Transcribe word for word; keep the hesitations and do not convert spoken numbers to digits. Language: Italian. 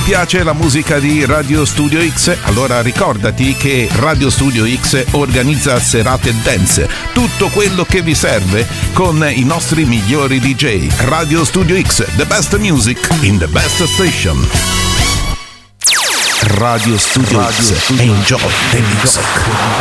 piace la musica di Radio Studio X? Allora ricordati che Radio Studio X organizza serate dance, tutto quello che vi serve con i nostri migliori D J. Radio Studio X, the best music in the best station. Radio Studio Radio X, Studio. Enjoy the music.